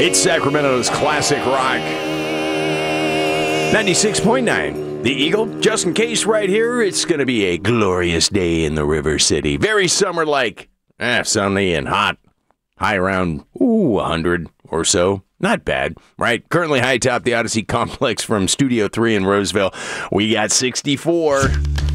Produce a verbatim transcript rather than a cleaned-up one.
It's Sacramento's classic rock. ninety-six point nine. The Eagle. Just in case right here, it's going to be a glorious day in the River City. Very summer-like. Eh, sunny and hot. High around, ooh, one hundred or so. Not bad, right? Currently high atop the Odyssey Complex from Studio three in Roseville. We got sixty-four.